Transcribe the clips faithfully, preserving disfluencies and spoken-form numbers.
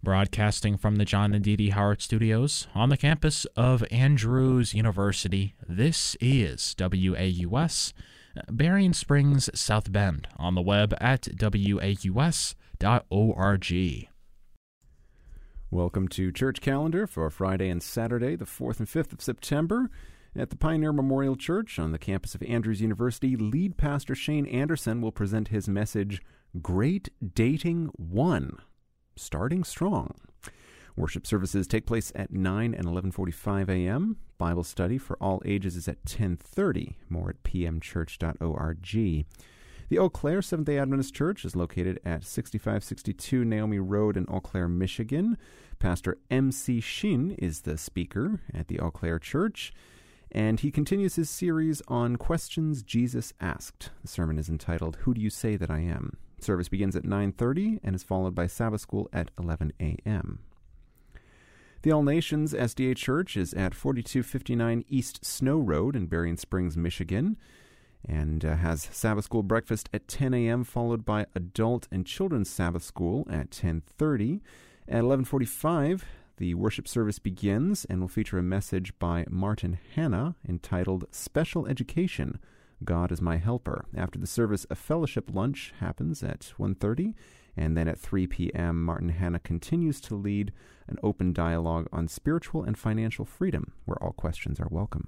Broadcasting from the John and Dee Dee Howard Studios on the campus of Andrews University, this is W A U S, Berrien Springs, South Bend, on the web at W A U S dot org. Welcome to Church Calendar for Friday and Saturday, the fourth and fifth of September. At the Pioneer Memorial Church on the campus of Andrews University, lead pastor Shane Anderson will present his message, Great Dating One, Starting Strong. Worship services take place at nine and eleven forty-five a.m. Bible study for all ages is at ten thirty, more at p m church dot org. The Eau Claire Seventh-day Adventist Church is located at sixty-five sixty-two Naomi Road in Eau Claire, Michigan. Pastor M C Shin is the speaker at the Eau Claire Church, and he continues his series on questions Jesus asked. The sermon is entitled, Who Do You Say That I Am? Service begins at nine thirty and is followed by Sabbath School at eleven a.m. The All Nations S D A Church is at forty-two fifty-nine East Snow Road in Berrien Springs, Michigan, and uh, has Sabbath School breakfast at ten a.m., followed by Adult and Children's Sabbath School at ten thirty. At eleven forty-five, the worship service begins and will feature a message by Martin Hanna entitled Special Education, God is My Helper. After the service, a fellowship lunch happens at one thirty, and then at three p.m., Martin Hanna continues to lead an open dialogue on spiritual and financial freedom, where all questions are welcome.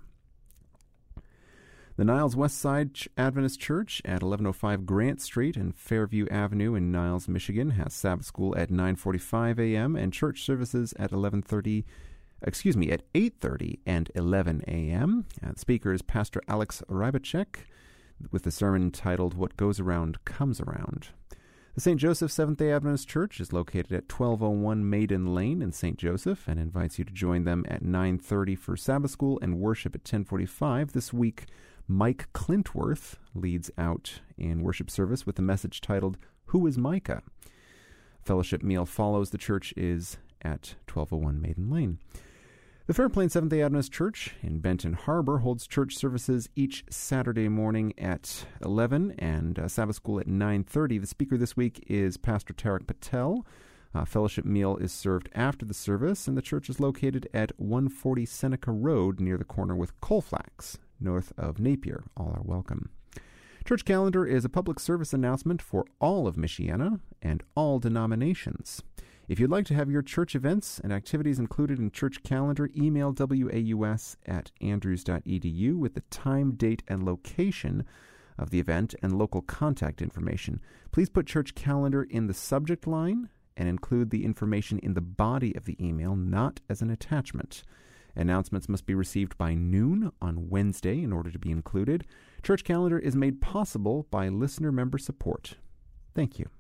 The Niles Westside Adventist Church at eleven oh five Grant Street and Fairview Avenue in Niles, Michigan has Sabbath School at nine forty-five a.m. and church services at eleven thirty, excuse me, at eight thirty and eleven a.m. Uh, the speaker is Pastor Alex Rybacek with the sermon titled What Goes Around Comes Around. The Saint Joseph Seventh-day Adventist Church is located at twelve oh one Maiden Lane in Saint Joseph and invites you to join them at nine thirty for Sabbath School and worship at ten forty-five. This week, Mike Clintworth leads out in worship service with a message titled, Who is Micah? Fellowship meal follows. The church is at twelve oh one Maiden Lane. The Fairplain Seventh-day Adventist Church in Benton Harbor holds church services each Saturday morning at eleven and uh, Sabbath School at nine thirty. The speaker this week is Pastor Tarak Patel. Uh, fellowship meal is served after the service, and the church is located at one forty Seneca Road near the corner with Colfax, north of Napier. All are welcome. Church Calendar is a public service announcement for all of Michiana and all denominations. If you'd like to have your church events and activities included in Church Calendar, email W A U S at andrews dot e d u with the time, date, and location of the event and local contact information. Please put Church Calendar in the subject line and include the information in the body of the email, not as an attachment. Announcements must be received by noon on Wednesday in order to be included. Church Calendar is made possible by listener member support. Thank you.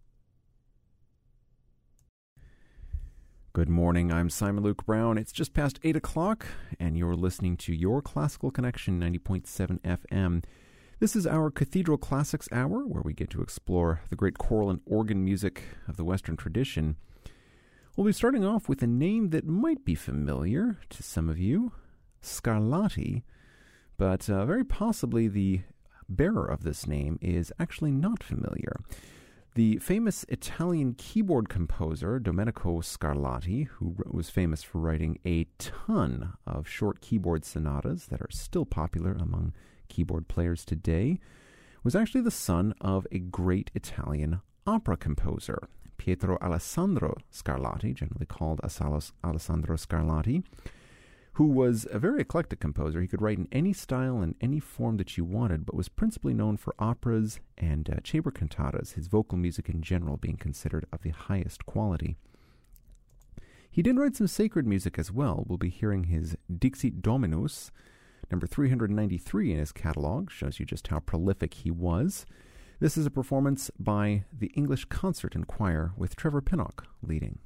Good morning, I'm Simon Luke Brown. It's just past eight o'clock, and you're listening to Your Classical Connection ninety point seven F M. This is our Cathedral Classics Hour, where we get to explore the great choral and organ music of the Western tradition. We'll be starting off with a name that might be familiar to some of you, Scarlatti, but uh, very possibly the bearer of this name is actually not familiar. The famous Italian keyboard composer Domenico Scarlatti, who was famous for writing a ton of short keyboard sonatas that are still popular among keyboard players today, was actually the son of a great Italian opera composer, Pietro Alessandro Scarlatti, generally called Alessandro Scarlatti, who was a very eclectic composer. He could write in any style and any form that you wanted, but was principally known for operas and uh, chamber cantatas, his vocal music in general being considered of the highest quality. He did write some sacred music as well. We'll be hearing his Dixit Dominus, number three hundred ninety-three in his catalog, shows you just how prolific he was. This is a performance by the English Concert and Choir with Trevor Pinnock leading.